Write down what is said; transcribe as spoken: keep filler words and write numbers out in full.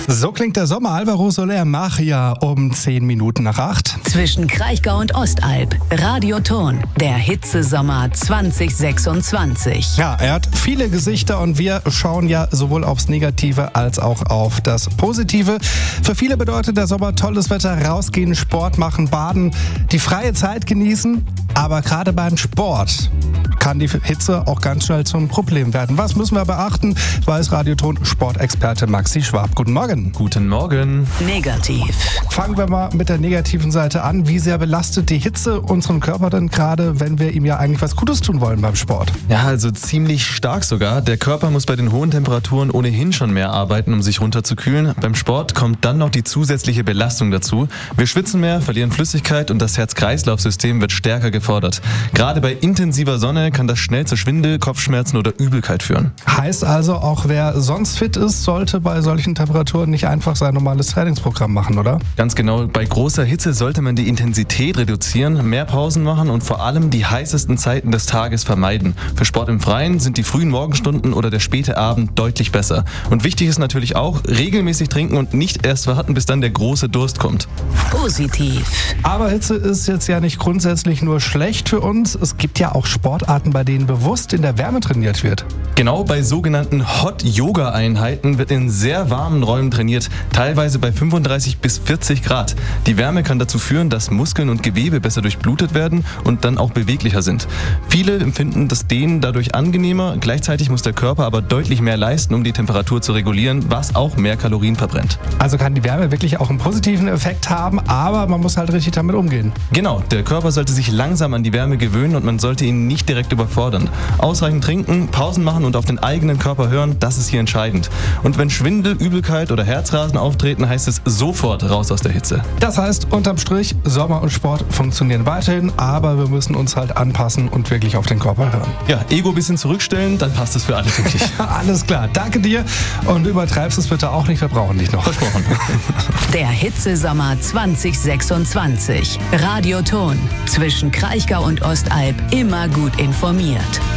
So klingt der Sommer. Alvaro Soler, Machia um zehn Minuten nach acht. Zwischen Kraichgau und Ostalb. Radioton. Der Hitzesommer zwanzig sechsundzwanzig. Ja, er hat viele Gesichter und wir schauen ja sowohl aufs Negative als auch auf das Positive. Für viele bedeutet der Sommer tolles Wetter, rausgehen, Sport machen, baden, die freie Zeit genießen. Aber gerade beim Sport kann die Hitze auch ganz schnell zum Problem werden. Was müssen wir beachten, weiß Radioton Sportexperte Maxi Schwab. Guten Morgen. Guten Morgen. Negativ. Fangen wir mal mit der negativen Seite an. Wie sehr belastet die Hitze unseren Körper denn gerade, wenn wir ihm ja eigentlich was Gutes tun wollen beim Sport? Ja, also ziemlich stark sogar. Der Körper muss bei den hohen Temperaturen ohnehin schon mehr arbeiten, um sich runterzukühlen. Beim Sport kommt dann noch die zusätzliche Belastung dazu. Wir schwitzen mehr, verlieren Flüssigkeit und das Herz-Kreislauf-System wird stärker gefordert. Gerade bei intensiver Sonne kann das schnell zu Schwindel, Kopfschmerzen oder Übelkeit führen. Heißt also, auch wer sonst fit ist, sollte bei solchen Temperaturen nicht einfach sein normales Trainingsprogramm machen, oder? Ganz genau. Bei großer Hitze sollte man die Intensität reduzieren, mehr Pausen machen und vor allem die heißesten Zeiten des Tages vermeiden. Für Sport im Freien sind die frühen Morgenstunden oder der späte Abend deutlich besser. Und wichtig ist natürlich auch, regelmäßig trinken und nicht erst warten, bis dann der große Durst kommt. Positiv. Aber Hitze ist jetzt ja nicht grundsätzlich nur schlecht für uns. Es gibt ja auch Sportarten, bei denen bewusst in der Wärme trainiert wird. Genau, bei sogenannten Hot-Yoga-Einheiten wird in sehr warmen Räumen trainiert, teilweise bei fünfunddreißig bis vierzig Grad. Die Wärme kann dazu führen, dass Muskeln und Gewebe besser durchblutet werden und dann auch beweglicher sind. Viele empfinden das Dehnen dadurch angenehmer, gleichzeitig muss der Körper aber deutlich mehr leisten, um die Temperatur zu regulieren, was auch mehr Kalorien verbrennt. Also kann die Wärme wirklich auch einen positiven Effekt haben, aber man muss halt richtig damit umgehen. Genau, der Körper sollte sich langsam an die Wärme gewöhnen und man sollte ihn nicht direkt überfordern. Ausreichend trinken, Pausen machen und auf den eigenen Körper hören, das ist hier entscheidend. Und wenn Schwindel, Übelkeit oder Herzrasen auftreten, heißt es sofort raus aus der Hitze. Das heißt, unterm Strich, Sommer und Sport funktionieren weiterhin, aber wir müssen uns halt anpassen und wirklich auf den Körper hören. Ja, Ego ein bisschen zurückstellen, dann passt es für alle wirklich. Alles klar, danke dir und übertreibst es bitte auch nicht, wir brauchen dich noch. Versprochen. Der Hitzesommer zwanzig sechsundzwanzig. Radioton. Zwischen Kraichgau und Ostalb immer gut informiert.